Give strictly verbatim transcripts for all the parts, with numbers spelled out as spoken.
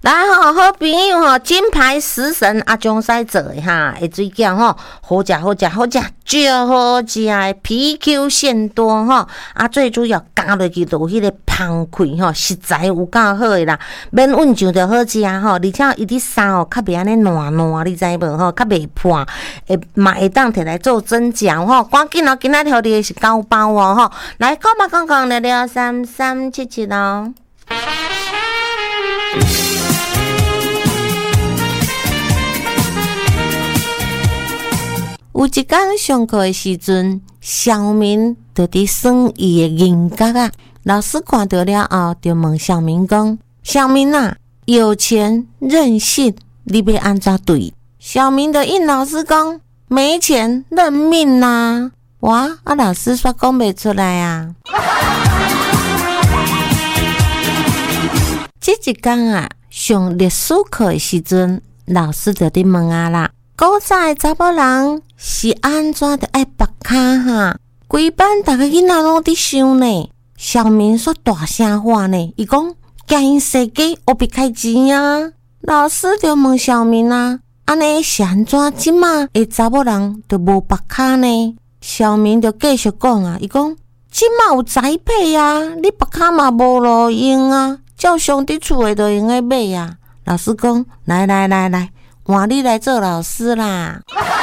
来吼，好朋友吼，金牌食神阿中西做的哈，的水饺吼，好食好食好食，最好食的皮 Q 馅多吼，啊最主要加落去就有迄个芳气吼，实在有够好的啦，免温上就好食吼，而且伊啲衫哦较袂安尼烂烂，你知无吼，较袂破，会嘛会当摕来做蒸饺吼，赶紧哦，今仔日互你的是九包哦吼，来购买讲讲了了三三七七哦。有一天上课的时阵，小明就伫算伊的银角啊。老师看到了后，就问小明讲：“小明啊，有钱任性，你要安怎对？”小明就应老师讲：“没钱认命啊！”哇，啊老师煞讲袂出来啊。这一天啊，上历史课的时阵，老师就伫问啊啦。古早查某人是安怎着爱绑脚哈？规班逐个囡仔拢伫想呢。小明说大声话呢，伊讲惊因世界学别开钱啊。老师就问小明啊，安尼是安怎即马的查某人就无绑脚呢？小明就继续讲啊，伊讲即马有宅配啊，你绑脚嘛无路用啊，照常伫厝诶就用诶买啊。老师讲，来来来来。换你来做老师啦！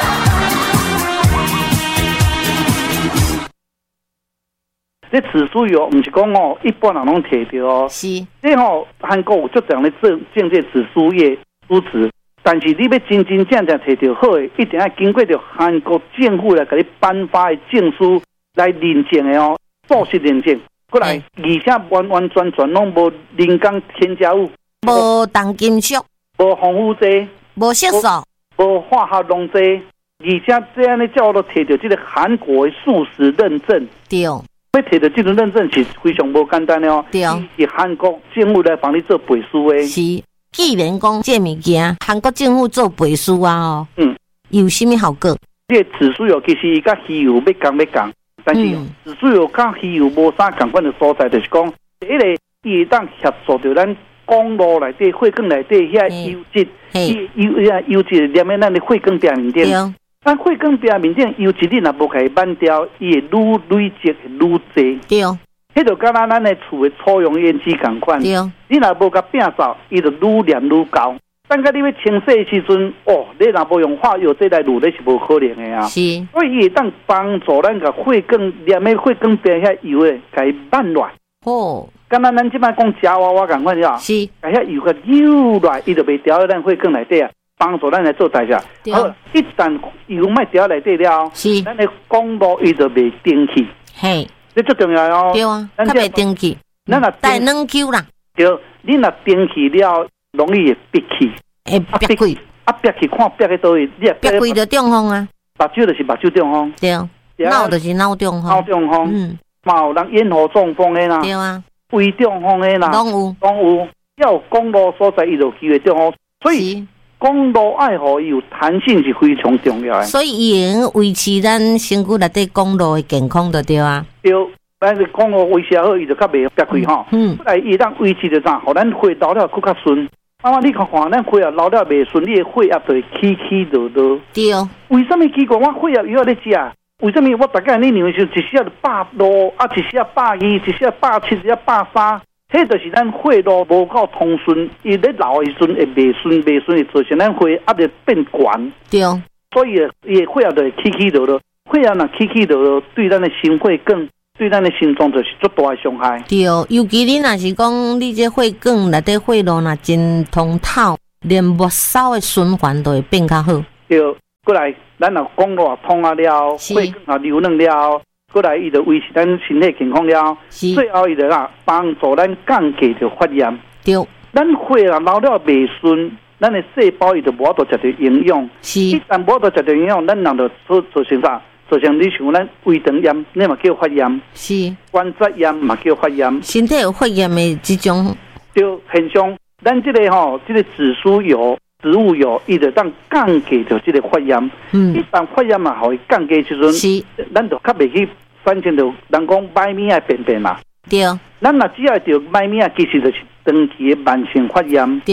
这紫苏油不是讲哦，一般人拢摕到哦。 是。 这吼韩国有足多人咧种种这紫苏叶、苏植，但是你要真真正正摕到好的，一定要经过着韩国政府来给你颁发的证书来认证的哦，素食认证。过来，而且完完全全拢无人工添加物， 无重金属， 无防腐剂。 无色素， 无化学溶剂，而且这样的叫做摕到这个韩国的素食认证。 对， 要摕到这种认证是非常无简单的哦。 对， 是韩国政府来帮你做背书的。 是，既然讲这物件，韩国政府做背书啊哦，嗯，有什么效果？ 这紫苏油其实伊甲鱼油要共要共，但是、嗯、紫苏油甲鱼油无啥共款的所在，就是讲，迄个伊会当协助着咱。公路内底、血管内底遐油脂，油遐油脂连喺咱的血管表面顶。咱血管表面顶油脂你若无给挽掉，伊会愈累积愈济。 对， 迄就敢若咱的厝的粗用胭脂共款。 对， 你若无甲摒扫，伊就愈黏愈高。等甲你要清洗的时阵，哦，你若无用化油剂来卤，你是无可能的啊。 是， 所以伊会当帮助咱甲血管连喺血管边遐油的，给挽乱。 哦。 敢若咱即摆讲夹娃娃共款是吧？ 是， 把遐油个扭来，伊就袂掉喺咱血管内底啊，帮助咱来做代谢。好，一旦油莫掉内底了，是，咱的公路伊就袂顶起。嘿，这最重要哦。 对啊，较袂顶起。 咱若带软 Q 啦。 对，你若顶起了，容易会憋气。 会憋气， 啊憋气，看憋喺倒位，你憋气就中风啊。 目睭就是目睭中风。 对，脑就是脑中风。 脑中风。嗯，嘛有人咽喉中风的啦。 对啊。 胃中风的啦， 拢有， 拢有。要有公路所在，伊就机会中风。所以公路爱好伊有弹性是非常重要的。 所以伊会维持咱身躯内底公路的健康就对啊。 对，但是公路维持好，伊就较袂憋气吼。嗯。来，伊当维持着啥？互咱血流了更较顺。啊嘛，你看看，咱血啊流了袂顺，你的血压就会起起落落。对。为什么奇怪？我血压药咧食？为什么我大概你认为是一下百六，啊一下百二，一下百七，一下百三？迄就是咱血路无够通顺，伊咧流的时阵会袂顺，袂顺会造成咱血压就变悬。对。所以伊血压就会起起落落，血压若起起落落，对咱的心血管、对咱的心脏就是足大的伤害。对， 尤其你若是讲你这血管内底血路若真通透，连末梢的循环都会变较好。 对，过来。咱若公路通啊了，血管也流润了，过来伊就维持咱身体健康了。最后伊就啊帮助咱降低着发炎。对，咱血啊流了袂顺，咱的细胞伊就无法度食到营养。是，一旦无法度食到营养，咱人就做造成啥？造成你像咱胃肠炎，你嘛叫发炎。是，关节炎嘛叫发炎。 身体有发炎的这种， 就现象，咱这个吼，这个紫苏油。植物油，伊就当降低着这个发炎。嗯，一旦发炎嘛，互伊降低时阵，是，咱就较袂去反正就人讲歹物仔便便嘛。对，咱若只要着歹物仔，其实就是长期的慢性发炎。对，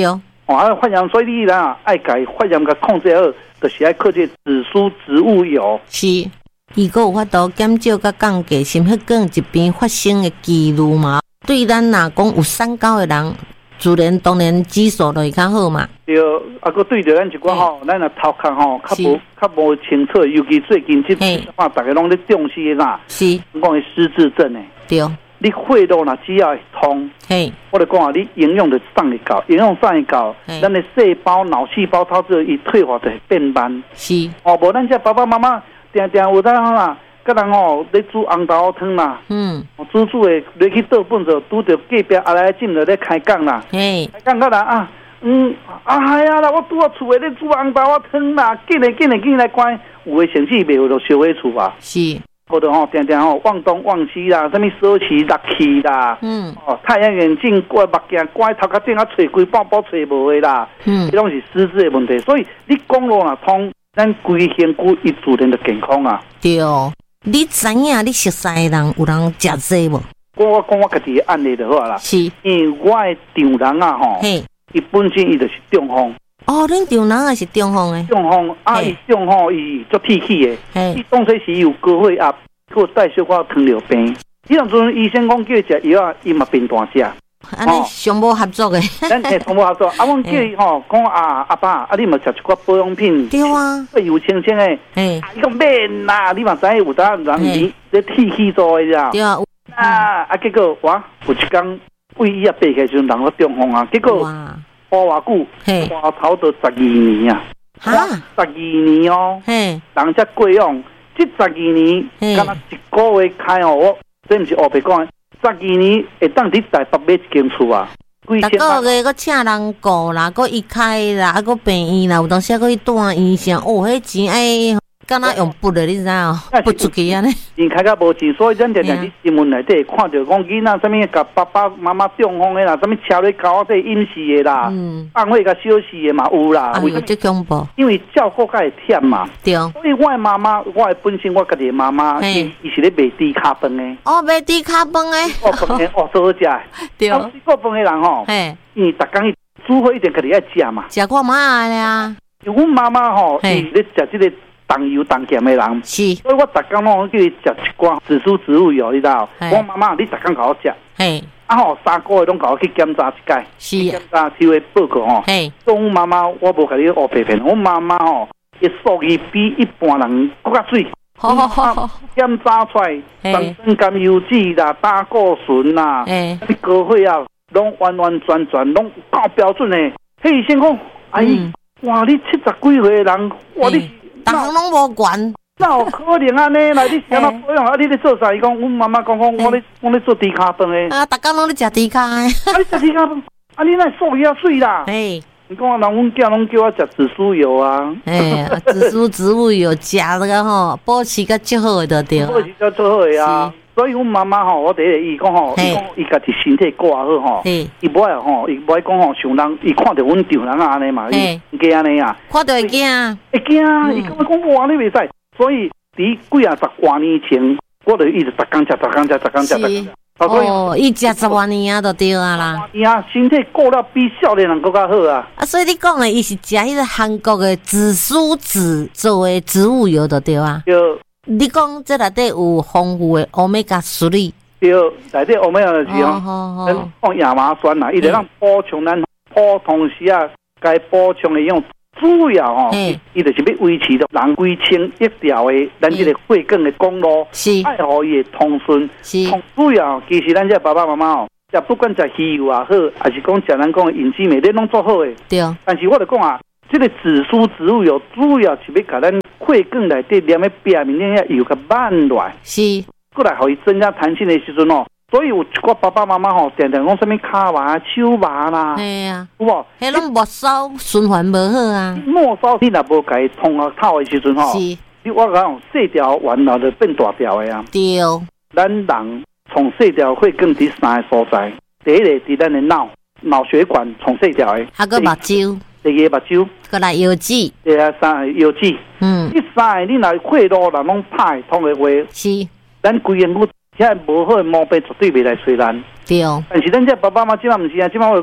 哦，啊，发炎，所以你啦，爱改发炎甲控制好，就是爱靠这紫苏植物油。 是，如果有法度减少甲降低心血管疾病发生的几率嘛，对咱若讲有三高的人，自然当然指数就会较好嘛。 对，啊，个对着咱一寡吼，咱若头壳吼，较无较无清楚，尤其最近即嘛，大家拢咧重视的啦， 是， 讲的失智症诶。 对。 你血路若只要会通， 嘿， 我就讲啊，你营养就上会到，营养上会到，咱的细胞、脑细胞它就伊退化就会变慢。 是， 哦，无咱这爸爸妈妈定定有当啦，甲人吼咧煮红豆汤啦，嗯，煮煮的落去倒饭就拄着隔壁阿来进来咧开讲啦，嘿，开讲甲人啊，嗯，啊系啊啦，我拄啊厝诶咧煮红豆啊汤啦，紧诶紧诶紧来关，有诶甚至袂有就烧火厝啊， 是。 或者吼，定定吼忘东忘西啦，什么手起落去啦，嗯，哦，太阳眼镜挂目镜挂头壳顶啊，找规半包找无的啦，嗯，这拢是失智的问题。所以你公路若通，咱规身躯伊自然就健康啊。 对哦，你知影你熟悉的人有人食这无？ 我讲我家己的案例就好啦。是，因为我的丈人啊吼，嘿，伊本身伊就是中风。 哦，恁丈人也是中风诶， 中风啊，伊中风伊足铁气诶，伊当初是有高血压，佮带小可糖尿病。伊当阵医生讲叫伊食药啊，伊嘛变大食。 安尼上无合作诶， 咱诶上无合作。啊，阮叫伊吼讲啊，阿爸，啊你嘛食一寡保养品， 对啊， 会有清清诶。伊讲免啦，你嘛知有当人伊咧铁气做诶啦。 对啊， 啊啊，结果哇，有一天胃伊啊爬起时阵，人个中风啊，结果。花偌久，花头都十二年啊！哈，十二年哦，嘿，人才过用，这十二年，敢若一个月开哦，我这毋是黑白讲，十二年会当伫台北买一间厝啊！ 逐个月个请人顾啦，个一开啦，啊个病院啦，有当时个去住医生，哦，迄钱哎。敢若用笔的，你知影？笔出去安尼。 钱开甲无钱，所以咱常常伫新闻内底看到讲囡仔什物甲爸爸妈妈中风的啦，什物车咧搞这饮食的啦，放火甲烧死的嘛有啦。 为什么这恐怖？ 因为照顾甲会忝嘛。 对。 所以我的妈妈，我的本身我家己的妈妈，伊伊是咧卖猪脚饭的。 哦，卖猪脚饭的。 哦，饭的哦，最好食。对。啊，做饭的人吼，因为逐工伊煮好一定家己爱食嘛。 食看嘛的啊。 阮妈妈吼，伊咧食这个。重油重咸的人，是，所以我逐工拢叫伊食一罐紫苏植物油，你知道？我妈妈，你逐工甲我食，嘿，啊吼，三个月拢甲我去检查一届，是检查抽的报告吼，嘿，讲阮妈妈，我无甲你黑白骗，阮妈妈吼，伊数据比一般人更较水，好好好，检查出来，三酸甘油脂啦、胆固醇啦，哎，你高血压拢完完全全拢够标准的。迄医生讲，阿姨，哇，你七十几岁的人，哇你。 逐项拢无悬， 哪有可能安尼？来，你想要保养啊？你咧做啥？伊讲，阮妈妈讲讲，我咧我咧做猪脚饭诶。 啊，逐工拢咧食猪脚诶。 啊，你食猪脚饭，啊，你那数据啊水啦。哎，你讲啊，人阮囝拢叫我食紫苏油啊。 哎，紫苏植物油食那个吼，保持个足好诶，就对。 保持个足好诶啊。所以阮妈妈吼，我第一伊讲吼，伊讲伊家己身体顾好吼，伊无爱吼，伊无爱讲吼，像人伊看着阮丈人啊安尼嘛，伊加安尼啊， 看到会惊， 会惊，伊感觉讲哇，你袂使。所以伫几啊十多年前，我就一直逐工食，逐工食，逐工食。 哦，伊食十多年啊，就对啊啦。 伊啊，身体顾了比少年人更加好啊。 啊，所以你讲诶，伊是食迄个韩国诶紫苏籽做诶植物油，就对啊。对。你讲这内底有丰富的欧米伽三，对， 内底欧米伽就是哦，咱讲亚麻酸啦，伊就让补充咱普通时啊，该补充的用主要吼，伊就是要维持着人规清一条的咱这个血管的公路，是爱互伊的通顺，是主要其实咱这爸爸妈妈哦，也不管食鱼油也好，还是讲食咱讲的银枝梅，你拢做好的，对。但是我就讲啊。这个紫苏植物油主要是要甲咱血管内底黏的表面那些油给慢落来，是过来互伊增加弹性的时阵哦。所以有一个爸爸妈妈吼，常常讲什么骹麻、手麻啦，系啊，有无？ 迄拢末梢循环无好啊。 末梢你若无甲伊通啊透的时阵吼，是，你我讲细条完了就变大条的啊。对，咱人从细条血管伫三个所在，第一个伫咱的脑脑血管从细条的， 还个目睭。 第二个目睭， 过来腰子， 第啊三个腰子，嗯，第三个你若血路若拢歹通的话，是，咱规身躯现在无好的毛病绝对袂来吹咱。对，但是咱这爸爸妈妈即摆毋是啊，即摆我讲，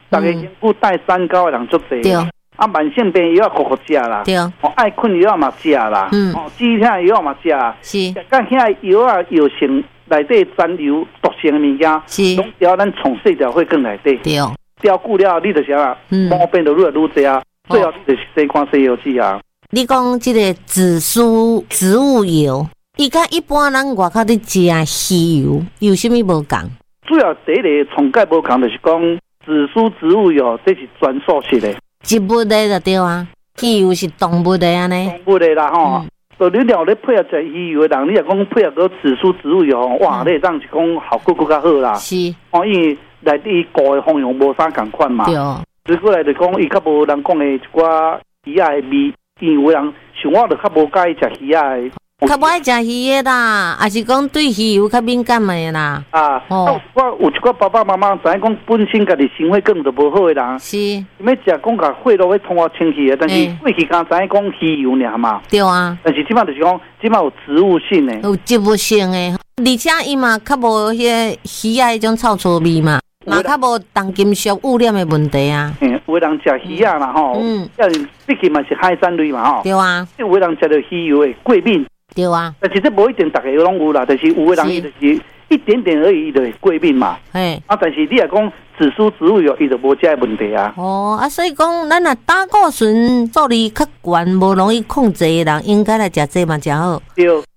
大家应付带三高的人足多。对。啊，慢性病药苦苦食啦。对。哦，爱困药嘛食啦。嗯。哦，止痛药嘛食。是。甲遐药啊药性内底残留毒性的物件，是。拢调咱从细条血管内底。对。调久了，你就啥啊？嗯。毛病就愈来愈多啊。最后你就是西看西药剂啊。 你讲这个紫苏植物油，伊甲一般人外口伫食鱼油有啥物无共？ 主要第一个从介无共，就是讲紫苏植物油，这是全素式的， 植物的就对啊。鱼油是动物的安尼。 动物的啦吼，就你了咧配合食鱼油的人，你若讲配合个紫苏植物油，哇，你当是讲效果更较好啦。是，哦，因为内底膏的方向无啥共款嘛。对。再过来就讲，伊较无人讲的一寡鱼仔的味。因为有人像我，就较无介意食鱼仔的， 较无爱食鱼的啦，还是讲对鱼油较敏感的啦。啊， 哦，我有一寡爸爸妈妈知影讲本身家己心血管就无好的人，是，伊要食讲甲血路要通我清气的，但是过去刚知影讲鱼油尔嘛。对啊。但是即摆就是讲，即摆有植物性的， 有植物性的，而且伊嘛较无迄个鱼仔迄种臭臭味嘛。嘛较无重金属污染的问题啊。 嗯，有人食鱼啊啦吼，嗯，毕竟嘛是海产类嘛吼。对啊。有人食到鱼油的过敏。对啊。但是这无一定大家拢有啦，但是有的人伊就是一点点而已，伊就会过敏嘛。嘿。啊，但是你若讲紫苏植物油，伊就无这个问题啊。 哦，啊，所以讲咱若胆固醇数字较悬、无容易控制的人，应该来食这嘛较好。对。